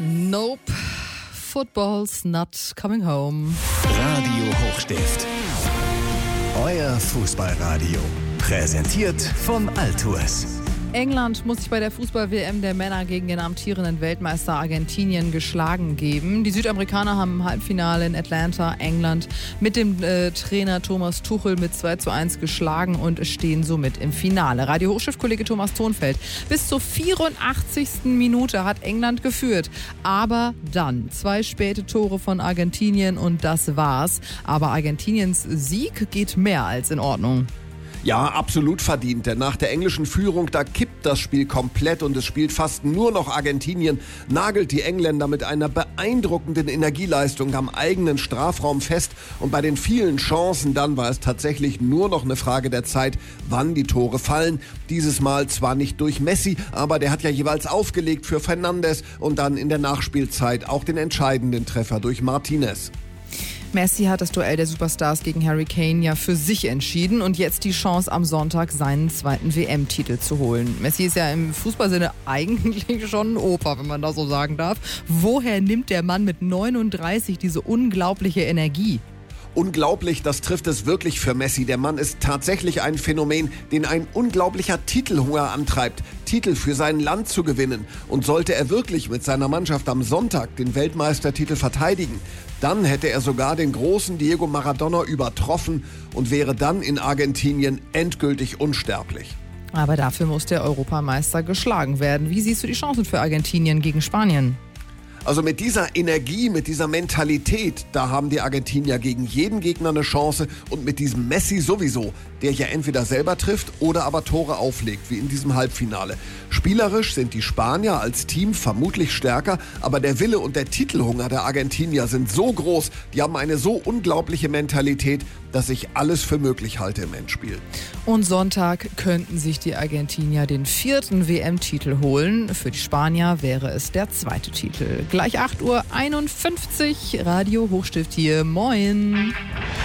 Nope, football's not coming home. Radio Hochstift. Euer Fußballradio. Präsentiert von Altours. England muss sich bei der Fußball-WM der Männer gegen den amtierenden Weltmeister Argentinien geschlagen geben. Die Südamerikaner haben im Halbfinale in Atlanta, England, mit dem Trainer Thomas Tuchel mit 2:1 geschlagen und stehen somit im Finale. Radio Hochstift-Kollege Thomas Thonfeld. Bis zur 84. Minute hat England geführt. Aber dann 2 späte Tore von Argentinien und das war's. Aber Argentiniens Sieg geht mehr als in Ordnung. Ja, absolut verdient, denn nach der englischen Führung, da kippt das Spiel komplett und es spielt fast nur noch Argentinien, nagelt die Engländer mit einer beeindruckenden Energieleistung am eigenen Strafraum fest und bei den vielen Chancen dann war es tatsächlich nur noch eine Frage der Zeit, wann die Tore fallen. Dieses Mal zwar nicht durch Messi, aber der hat ja jeweils aufgelegt für Fernandes und dann in der Nachspielzeit auch den entscheidenden Treffer durch Martinez. Messi hat das Duell der Superstars gegen Harry Kane ja für sich entschieden und jetzt die Chance am Sonntag seinen 2. WM-Titel zu holen. Messi ist ja im Fußballsinne eigentlich schon ein Opa, wenn man das so sagen darf. Woher nimmt der Mann mit 39 diese unglaubliche Energie? Unglaublich, das trifft es wirklich für Messi. Der Mann ist tatsächlich ein Phänomen, den ein unglaublicher Titelhunger antreibt, Titel für sein Land zu gewinnen. Und sollte er wirklich mit seiner Mannschaft am Sonntag den Weltmeistertitel verteidigen, dann hätte er sogar den großen Diego Maradona übertroffen und wäre dann in Argentinien endgültig unsterblich. Aber dafür muss der Europameister geschlagen werden. Wie siehst du die Chancen für Argentinien gegen Spanien? Also mit dieser Energie, mit dieser Mentalität, da haben die Argentinier gegen jeden Gegner eine Chance und mit diesem Messi sowieso, der ja entweder selber trifft oder aber Tore auflegt, wie in diesem Halbfinale. Spielerisch sind die Spanier als Team vermutlich stärker, aber der Wille und der Titelhunger der Argentinier sind so groß, die haben eine so unglaubliche Mentalität, dass ich alles für möglich halte im Endspiel. Und Sonntag könnten sich die Argentinier den 4. WM-Titel holen. Für die Spanier wäre es der 2. Titel. Gleich 8:51 Uhr, Radio Hochstift hier. Moin!